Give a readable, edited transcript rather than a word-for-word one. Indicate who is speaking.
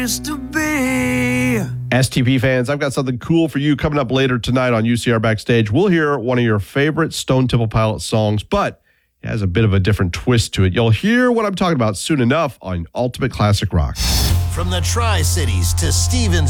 Speaker 1: Used to be.
Speaker 2: STP fans, I've got something cool for you coming up later tonight on UCR Backstage. We'll hear one of your favorite Stone Temple Pilots songs, but it has a bit of a different twist to it. You'll hear what I'm talking about soon enough on Ultimate Classic Rock.
Speaker 3: From the Tri-Cities to Stevens